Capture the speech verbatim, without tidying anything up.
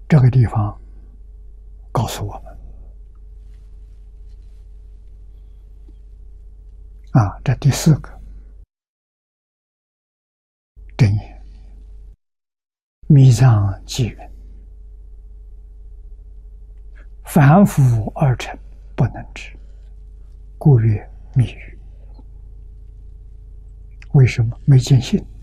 这个地方告诉我们啊，这第四个真言：密藏纪云，凡夫二乘不能知，故曰密语。为什么？没见性。